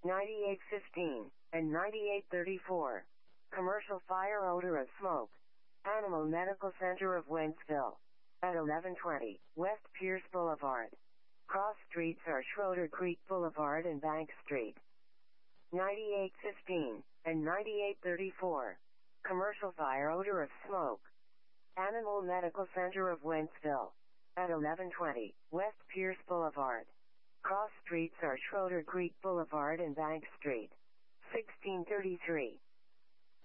9815 and 9834. Commercial fire, odor of smoke. Animal Medical Center of Wentzville. At 1120 West Pierce Boulevard. Cross streets are Schroeder Creek Boulevard and Bank Street. 9815 and 9834. Commercial fire, odor of smoke. Animal Medical Center of Wentzville. At 1120 West Pierce Boulevard. Cross streets are Schroeder Creek Boulevard and Bank Street. 1633